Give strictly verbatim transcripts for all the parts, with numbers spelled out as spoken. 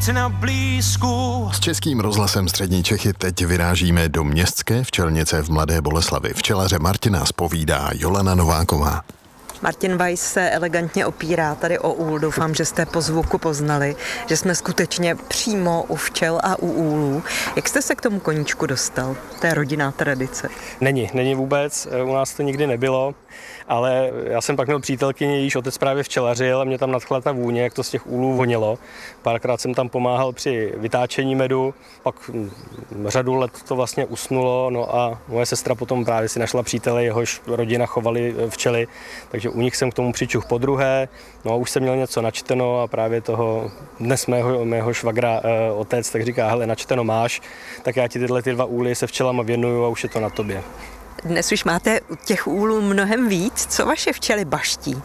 být na blízku. S Českým rozhlasem Střední Čechy teď vyrážíme do městské včelnice v Mladé Boleslavi. Včelaře Martina zpovídá Jolana Nováková. Martin Weiss se elegantně opírá tady o úl. Doufám, že jste po zvuku poznali, že jsme skutečně přímo u včel a u úlů. Jak jste se k tomu koníčku dostal? To je rodinná tradice. Není, není vůbec, u nás to nikdy nebylo, ale já jsem pak měl přítelkyni, jejíž otec právě včelařil a mě tam nadchla ta vůně, jak to z těch úlů vonilo. Párkrát jsem tam pomáhal při vytáčení medu, pak řadu let to vlastně usnulo, no a moje sestra potom právě si našla přítele, jehož rodina chovali včely, takže u nich jsem k tomu přičuch podruhé, no a už jsem měl něco načteno a právě toho dnes mého, mého švagra eh, otec tak říká, hele, načteno máš, tak já ti tyhle ty dva úly se včelama věnuju a už je to na tobě. Dnes už máte těch úlů mnohem víc. Co vaše včely baští?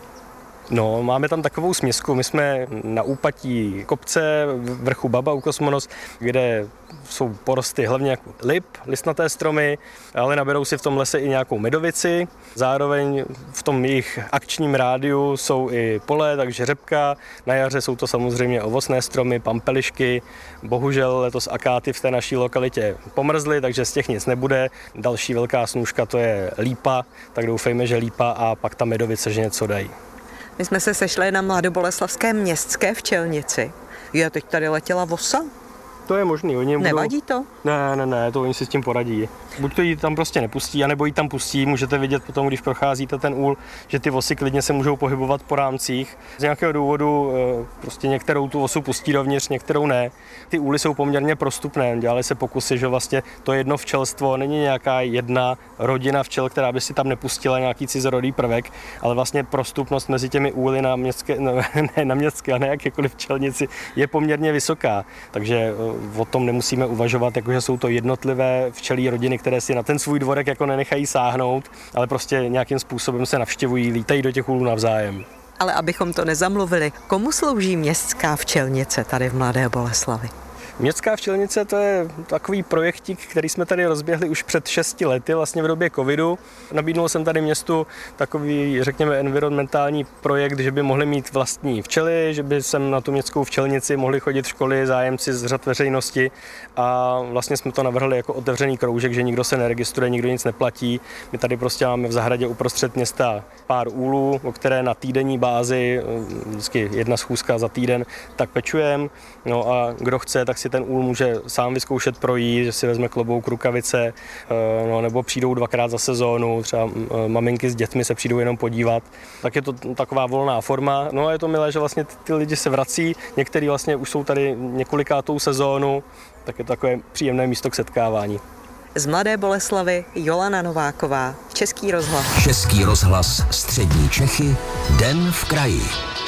No, máme tam takovou směsku. My jsme na úpatí kopce vrchu Baba u Kosmonos, kde jsou porosty hlavně jako lip, listnaté stromy, ale naberou si v tom lese i nějakou medovici. Zároveň v tom jejich akčním rádiu jsou i pole, takže řepka. Na jaře jsou to samozřejmě ovocné stromy, pampelišky. Bohužel letos akáty v té naší lokalitě pomrzly, takže z těch nic nebude. Další velká snůžka to je lípa, tak doufejme, že lípa a pak ta medovice, že něco dají. My jsme se sešli na Mladoboleslavské městské včelnici. Je, teď tady letěla vosa? To je možný. Oni Nevadí budou... to? Ne, ne, ne, to oni si s tím poradí. Buď to jí tam prostě nepustí, anebo jí tam pustí. Můžete vidět potom, když procházíte ten úl, že ty vosy klidně se můžou pohybovat po rámcích. Z nějakého důvodu prostě některou tu osu pustí dovnitř, některou ne. Ty úly jsou poměrně prostupné. Dělaly se pokusy, že vlastně to jedno včelstvo není nějaká jedna rodina včel, která by si tam nepustila nějaký cizorodý prvek, ale vlastně prostupnost mezi těmi úly na městské, no, ne na městské, ale na jakékoliv včelnici je poměrně vysoká. Takže o tom nemusíme uvažovat, jakože jsou to jednotlivé včelí rodiny, které si na ten svůj dvorek jako nenechají sáhnout, ale prostě nějakým způsobem se navštěvují, lítají do těch úlů navzájem. Ale abychom to nezamluvili, komu slouží městská včelnice tady v Mladé Boleslavi? Městská včelnice to je takový projektík, který jsme tady rozběhli už před šesti lety, vlastně v době covidu. Nabídnul jsem tady městu takový, řekněme, environmentální projekt, že by mohli mít vlastní včely, že by sem na tu městskou včelnici mohli chodit školy, zájemci z řad veřejnosti a vlastně jsme to navrhli jako otevřený kroužek, že nikdo se neregistruje, nikdo nic neplatí. My tady prostě máme v zahradě uprostřed města pár úlů, o které na týdenní bázi, vždycky jedna schůzka za týden, tak pečujeme. No a kdo chce, tak si ten úl může sám vyzkoušet projít, že si vezme klobouk, rukavice, no, nebo přijdou dvakrát za sezónu, třeba maminky s dětmi se přijdou jenom podívat. Tak je to taková volná forma. No a je to milé, že vlastně ty lidi se vrací, někteří vlastně už jsou tady několikátou sezónu, tak je to takové příjemné místo k setkávání. Z Mladé Boleslavy Jolana Nováková, Český rozhlas. Český rozhlas Střední Čechy, Den v kraji.